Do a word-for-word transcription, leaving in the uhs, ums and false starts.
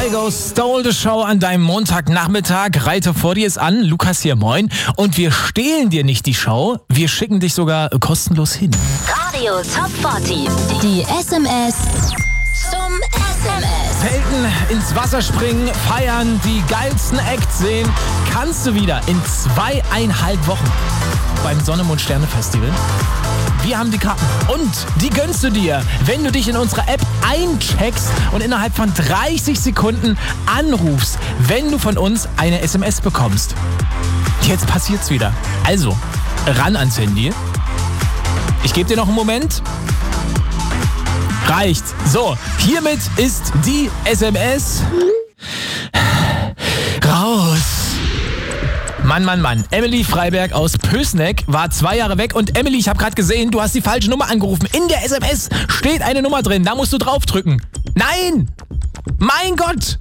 Fuego stole the show an deinem Montagnachmittag. Reite vor dir ist an. Lukas hier, moin. Und wir stehlen dir nicht die Show. Wir schicken dich sogar kostenlos hin. Radio Top vierzig. Die S M S zum S M S. Selten ins Wasser springen, feiern, die geilsten Acts sehen. Kannst du wieder in zweieinhalb Wochen beim Sonne, Mond, Sterne Festival. Wir haben die Karten und die gönnst du dir, wenn du dich in unserer App eincheckst und innerhalb von dreißig Sekunden anrufst, wenn du von uns eine S M S bekommst. Jetzt passiert's wieder. Also, ran ans Handy. Ich gebe dir noch einen Moment. Reicht. So, hiermit ist die S M S raus. Mann, Mann, Mann. Emily Freiberg aus Pößneck war zwei Jahre weg und Emily, ich habe gerade gesehen, du hast die falsche Nummer angerufen. In der S M S steht eine Nummer drin, da musst du draufdrücken. Nein! Mein Gott!